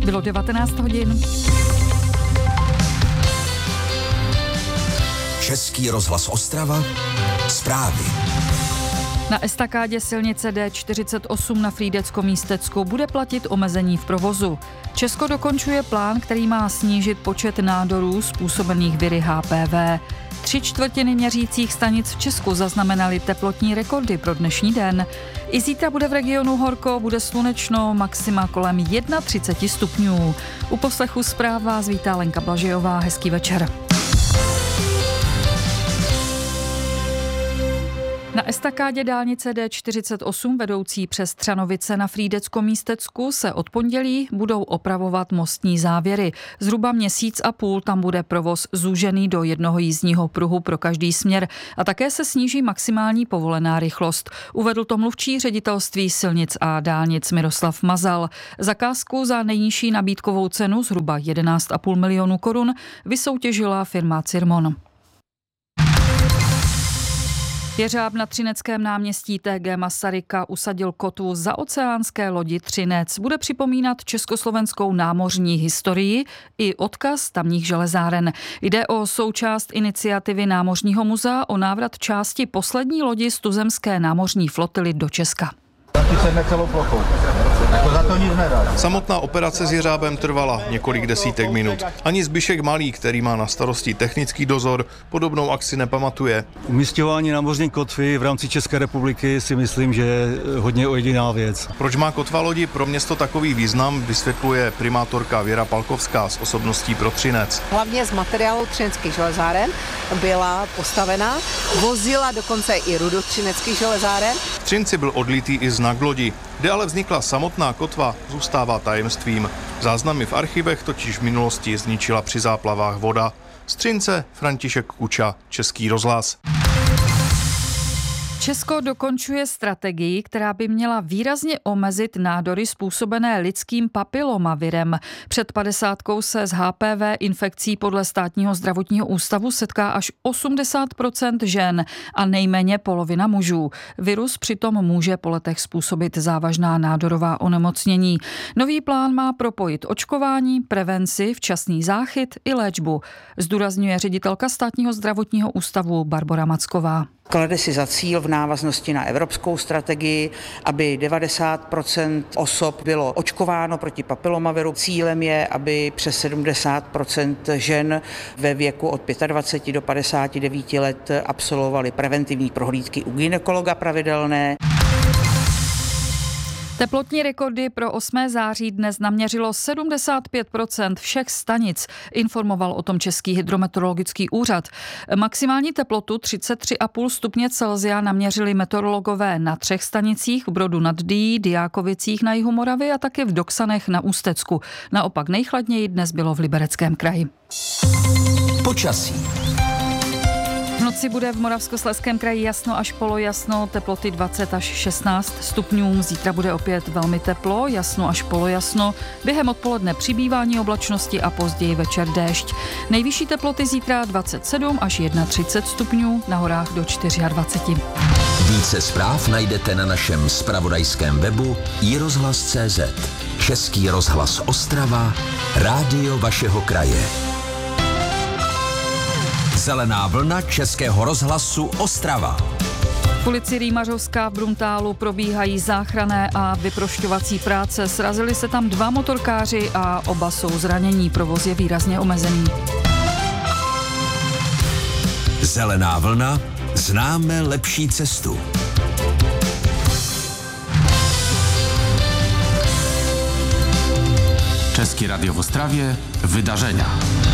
Bylo 19 hodin. Český rozhlas Ostrava. Zprávy. Na estakádě silnice D48 na Frýdecko-Místecku bude platit omezení v provozu. Česko dokončuje plán, který má snížit počet nádorů způsobených viry HPV. 3/4 měřících stanic v Česku zaznamenaly teplotní rekordy pro dnešní den. I zítra bude v regionu horko, bude slunečno, maxima kolem 31 stupňů. U poslechu zpráv vás vítá Lenka Blažejová. Hezký večer. Na estakádě dálnice D48 vedoucí přes Třanovice na Frýdecko-Místecku se od pondělí budou opravovat mostní závěry. Zhruba měsíc a půl tam bude provoz zúžený do jednoho jízdního pruhu pro každý směr a také se sníží maximální povolená rychlost. Uvedl to mluvčí ředitelství silnic a dálnic Miroslav Mazal. Zakázku za nejnižší nabídkovou cenu zhruba 11,5 milionu korun vysoutěžila firma Cirmon. Jeřáb na Třineckém náměstí TG Masaryka usadil kotvu za oceánské lodi Třinec. Bude připomínat československou námořní historii i odkaz tamních železáren. Jde o součást iniciativy Námořního muzea o návrat části poslední lodi z tuzemské námořní flotily do Česka. Celou plochou. Za to nic nedá. Samotná operace s jeřábem trvala několik desítek minut. Ani Zbyšek Malý, který má na starosti technický dozor, podobnou akci nepamatuje. Umisťování námořní kotvy v rámci České republiky si myslím, že je hodně ojediná věc. Proč má kotva lodi pro město takový význam, vysvětluje primátorka Věra Palkovská z Osobností pro Třinec. Hlavně z materiálu třineckých železáren byla postavena, vozila dokonce i rudu třineckých železáren. V Třinci byl odlitý i znak lodi. Kde ale vznikla samotná kotva, zůstává tajemstvím. Záznamy v archivech totiž v minulosti zničila při záplavách voda. Z Třince František Kuča, Český rozhlas. Česko dokončuje strategii, která by měla výrazně omezit nádory způsobené lidským papilomavirem. Před 50 se s HPV infekcí podle Státního zdravotního ústavu setká až 80% žen a nejméně polovina mužů. Virus přitom může po letech způsobit závažná nádorová onemocnění. Nový plán má propojit očkování, prevenci, včasný záchyt i léčbu, zdůrazňuje ředitelka Státního zdravotního ústavu Barbora Macková. Klade si za cíl v návaznosti na evropskou strategii, aby 90% osob bylo očkováno proti papilomaviru. Cílem je, aby přes 70% žen ve věku od 25 do 59 let absolvovali preventivní prohlídky u gynekologa pravidelné. Teplotní rekordy pro 8. září dnes naměřilo 75% všech stanic, informoval o tom Český hydrometeorologický úřad. Maximální teplotu 33,5 stupně Celsia naměřili meteorologové na 3 stanicích, v Brodu nad Dyjí, Dyákovicích na jihu Moravy a také v Doksanech na Ústecku. Naopak nejchladněji dnes bylo v Libereckém kraji. Počasí. V noci bude v Moravskoslezském kraji jasno až polojasno, teploty 20 až 16 stupňů. Zítra bude opět velmi teplo, jasno až polojasno. Během odpoledne přibývání oblačnosti a později večer déšť. Nejvyšší teploty zítra 27 až 31 stupňů, na horách do 24. Více zpráv najdete na našem zpravodajském webu iRozhlas.cz. Český rozhlas Ostrava, rádio vašeho kraje. Zelená vlna Českého rozhlasu Ostrava. V ulici Rýmařovská v Bruntálu probíhají záchranné a vyprošťovací práce. Srazili se tam 2 motorkáři a oba jsou zranění. Provoz je výrazně omezený. Zelená vlna, známe lepší cestu. České Radio w Ostrawie. Wydarzenia.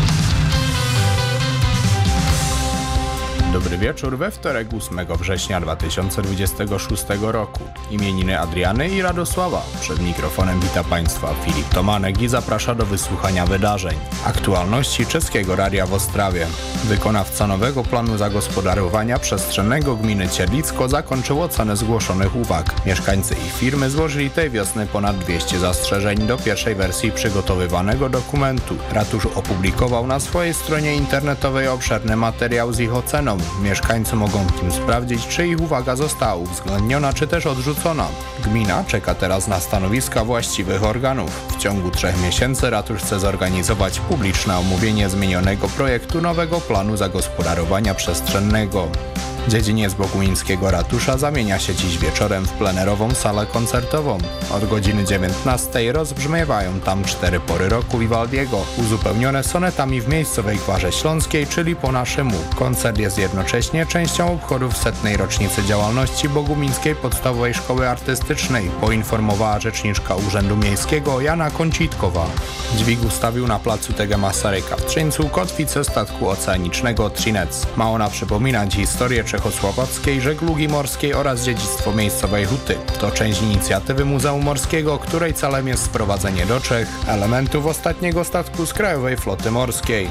Dobry wieczór we wtorek 8 września 2026 roku. Imieniny Adriany i Radosława. Przed mikrofonem wita Państwa Filip Tomanek i zaprasza do wysłuchania wydarzeń. Aktualności Czeskiego Radia w Ostrawie. Wykonawca nowego planu zagospodarowania przestrzennego gminy Cierlicko zakończył ocenę zgłoszonych uwag. Mieszkańcy i firmy złożyli tej wiosny ponad 200 zastrzeżeń do pierwszej wersji przygotowywanego dokumentu. Ratusz opublikował na swojej stronie internetowej obszerny materiał z ich oceną. Mieszkańcy mogą w nim sprawdzić, czy ich uwaga została uwzględniona, czy też odrzucona. Gmina czeka teraz na stanowiska właściwych organów. W ciągu 3 miesięcy ratusz chce zorganizować publiczne omówienie zmienionego projektu nowego planu zagospodarowania przestrzennego. Dziedziniec bogumińskiego ratusza zamienia się dziś wieczorem w plenerową salę koncertową. Od godziny 19 rozbrzmiewają tam 4 pory roku Vivaldiego, uzupełnione sonetami w miejscowej gwarze śląskiej, czyli po naszemu. Koncert jest jednocześnie częścią obchodów 100. rocznicy działalności Bogumińskiej Podstawowej Szkoły Artystycznej, poinformowała rzeczniczka Urzędu Miejskiego Jana Koncitkowa. Dźwig ustawił na placu Tege Masaryka w Trzyńcu kotwicę statku oceanicznego Trinec. Ma ona przypominać historię czechosłowackiej żeglugi morskiej oraz dziedzictwo miejscowej huty. To część inicjatywy Muzeum Morskiego, której celem jest sprowadzenie do Czech elementów ostatniego statku z Krajowej Floty Morskiej.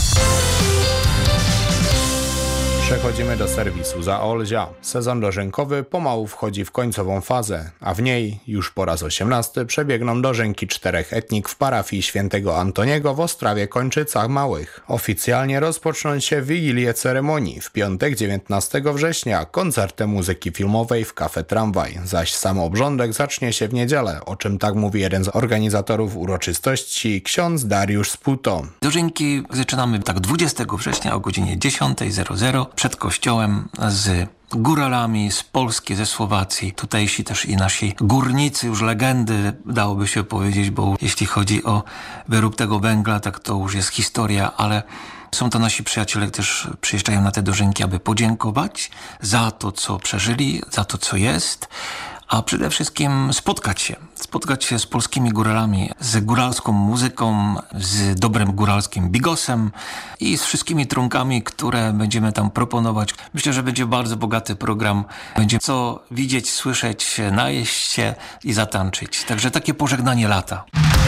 Przechodzimy do serwisu Zaolzia. Sezon dożynkowy pomału wchodzi w końcową fazę, a w niej już po raz 18 przebiegną dożynki 4 etnik w parafii świętego Antoniego w Ostrawie-Kończycach Małych. Oficjalnie rozpoczną się wigilie ceremonii. W piątek 19 września koncertem muzyki filmowej w Cafe Tramwaj, zaś sam obrządek zacznie się w niedzielę, o czym tak mówi jeden z organizatorów uroczystości, ksiądz Dariusz Sputo. Dożynki zaczynamy 20 września o godzinie 10:00 przed kościołem z góralami z Polski, ze Słowacji. Tutejsi też i nasi górnicy, już legendy, dałoby się powiedzieć, bo jeśli chodzi o wyrób tego węgla, tak to już jest historia, ale są to nasi przyjaciele, też przyjeżdżają na te dożynki, aby podziękować za to, co przeżyli, za to, co jest, a przede wszystkim spotkać się z polskimi góralami, z góralską muzyką, z dobrym góralskim bigosem i z wszystkimi trunkami, które będziemy tam proponować. Myślę, że będzie bardzo bogaty program. Będzie co widzieć, słyszeć, najeść się i zatańczyć. Także takie pożegnanie lata.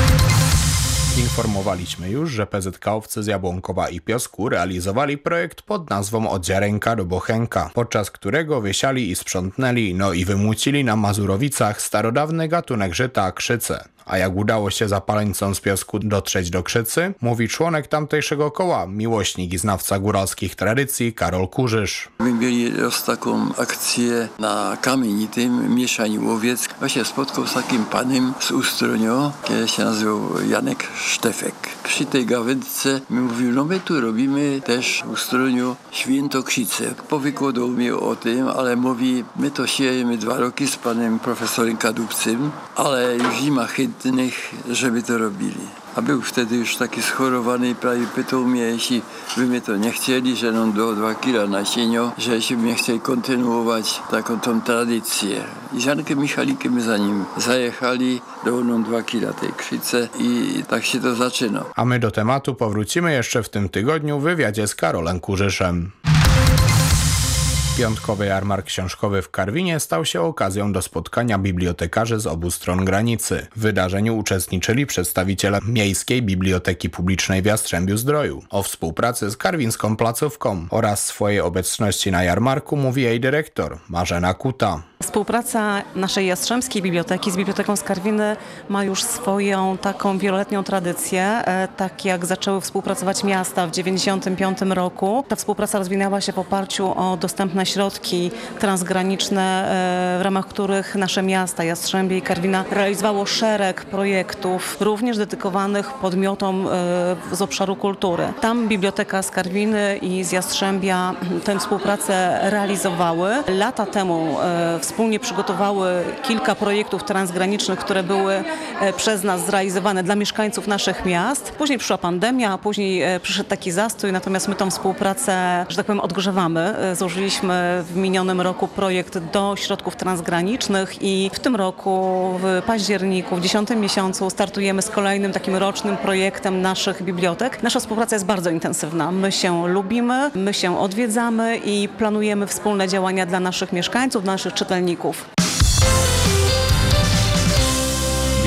Informowaliśmy już, że PZK-owcy z Jabłonkowa i Piosku realizowali projekt pod nazwą Od ziarenka do bochenka, podczas którego wysiali i sprzątnęli, no i wymłócili na Mazurowicach starodawny gatunek żyta krzyce. A jak udało się zapaleńcom z Piosku dotrzeć do Krzycy, mówi członek tamtejszego koła, miłośnik i znawca góralskich tradycji Karol Kurzysz. My mieli taką akcję na Kamienitym, Mieszaniłowiec. Właśnie spotkał z takim panem z Ustronio, który się nazywał Janek Sztefek. Przy tej gawędce mi mówił, no my tu robimy też w Ustroniu Świętokrzycę. Powykładał mi o tym, ale mówi, my to siejemy 2 roki z panem profesorem Kadłubcem, ale już nie ma chętnych, żeby to robili. A był wtedy już taki schorowany i prawie pytał mnie, jeśli by mnie to nie chcieli, że nam do 2 kila nasienio, że jeśli by nie chcieli kontynuować taką tą tradycję. I z Jankiem Michalikiem za nim zajechali, do nam 2 kila tej krzycy i tak się to zaczyna. A my do tematu powrócimy jeszcze w tym tygodniu w wywiadzie z Karolem Kurzyszem. Piątkowy jarmark książkowy w Karwinie stał się okazją do spotkania bibliotekarzy z obu stron granicy. W wydarzeniu uczestniczyli przedstawiciele Miejskiej Biblioteki Publicznej w Jastrzębiu-Zdroju. O współpracy z karwińską placówką oraz swojej obecności na jarmarku mówi jej dyrektor Marzena Kuta. Współpraca naszej Jastrzębskiej Biblioteki z Biblioteką z Karwiny ma już swoją taką wieloletnią tradycję. Tak jak zaczęły współpracować miasta w 1995 roku, ta współpraca rozwinęła się w oparciu o dostępne środki transgraniczne, w ramach których nasze miasta, Jastrzębie i Karwina, realizowało szereg projektów, również dedykowanych podmiotom z obszaru kultury. Tam Biblioteka z Karwiny i z Jastrzębia tę współpracę realizowały. Lata temu wspólnie przygotowały kilka projektów transgranicznych, które były przez nas zrealizowane dla mieszkańców naszych miast. Później przyszła pandemia, a później przyszedł taki zastój, natomiast my tą współpracę, że tak powiem, odgrzewamy. Złożyliśmy w minionym roku projekt do środków transgranicznych i w tym roku, w październiku, w 10 miesiącu startujemy z kolejnym takim rocznym projektem naszych bibliotek. Nasza współpraca jest bardzo intensywna. My się lubimy, my się odwiedzamy i planujemy wspólne działania dla naszych mieszkańców, dla naszych czytelników.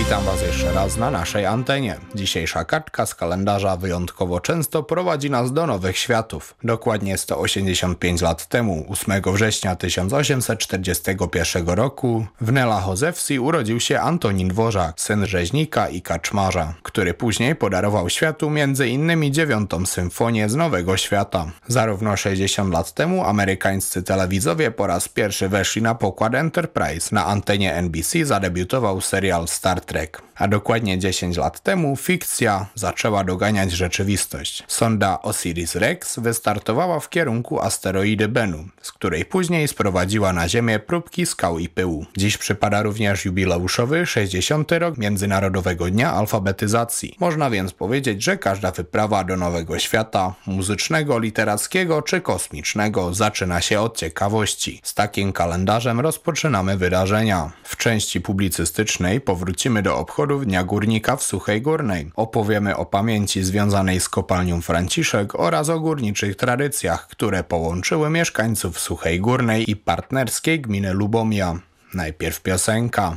Witam Was jeszcze raz na naszej antenie. Dzisiejsza kartka z kalendarza wyjątkowo często prowadzi nas do nowych światów. Dokładnie 185 lat temu, 8 września 1841 roku, w Nella Wsi urodził się Antonin Dvořák, syn rzeźnika i kaczmarza, który później podarował światu m.in. 9. symfonię z Nowego Świata. Zarówno 60 lat temu amerykańscy telewizowie po raz pierwszy weszli na pokład Enterprise. Na antenie NBC zadebiutował serial Star Trek. A dokładnie 10 lat temu fikcja zaczęła doganiać rzeczywistość. Sonda Osiris-Rex wystartowała w kierunku asteroidy Bennu, z której później sprowadziła na Ziemię próbki skał i pyłu. Dziś przypada również jubileuszowy 60. rok Międzynarodowego Dnia Alfabetyzacji. Można więc powiedzieć, że każda wyprawa do Nowego Świata, muzycznego, literackiego czy kosmicznego, zaczyna się od ciekawości. Z takim kalendarzem rozpoczynamy wydarzenia. W części publicystycznej powrócimy do obchodów Dnia Górnika w Suchej Górnej. Opowiemy o pamięci związanej z kopalnią Franciszek oraz o górniczych tradycjach, które połączyły mieszkańców Suchej Górnej i partnerskiej gminy Lubomia. Najpierw piosenka.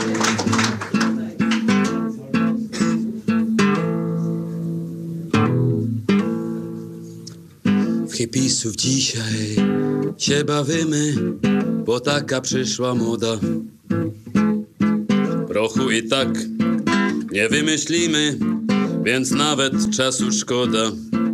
W hipisów dzisiaj się bawimy, bo taka przyszła moda. Prochu i tak nie wymyślimy, więc nawet czasu szkoda.